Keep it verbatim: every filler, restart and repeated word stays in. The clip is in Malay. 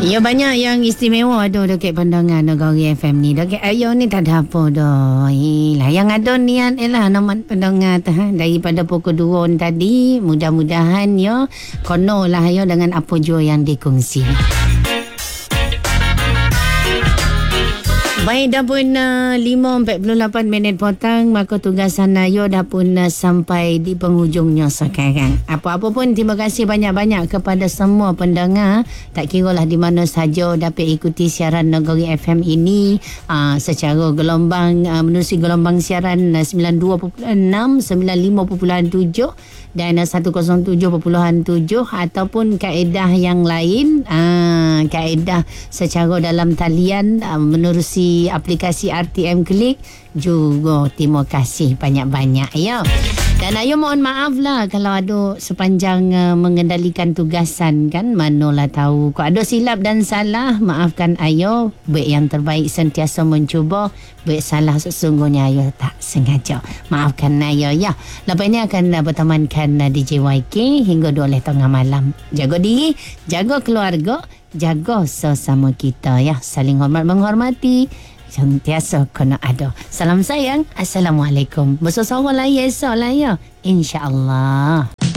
Ya, banyak yang istimewa tu dekat pandangan Negeri F M ni. Dekat ayo ni tak ada apa dah. Lah yang ada niat ialah nama pendengar tu ha? Daripada pukul dua tadi, mudah-mudahan ya konolah ya dengan apa jua yang dikongsi. Baik, dah pun uh, lima empat puluh lapan minit potong, maka tugasan Ayo dah pun uh, sampai di penghujungnya sekarang. Apa-apa pun terima kasih banyak-banyak kepada semua pendengar. Tak kiralah di mana saja dapat ikuti siaran Negeri F M ini uh, secara gelombang, uh, menerusi gelombang siaran uh, sembilan puluh dua perpuluhan enam, sembilan puluh lima perpuluhan tujuh dan uh, seratus tujuh perpuluhan tujuh ataupun kaedah yang lain, uh, kaedah secara dalam talian uh, menerusi aplikasi R T M Klik juga. Terima kasih banyak-banyak ya. Dan Ayo mohon maaf lah kalau ada sepanjang uh, mengendalikan tugasan kan, manalah tahu kalau ada silap dan salah, maafkan Ayo. Baik yang terbaik sentiasa mencuba, baik salah sesungguhnya Ayo tak sengaja. Maafkan Ayo ya. Lepas ini akan uh, bertemankan uh, D J Y K hingga dua belas tengah malam. Jaga diri, jaga keluarga, jaga sesama kita ya. Saling hormat menghormati, sentiasa kena ada. Salam sayang. Assalamualaikum. Bersama-sama lah ya, esok lah ya. InsyaAllah.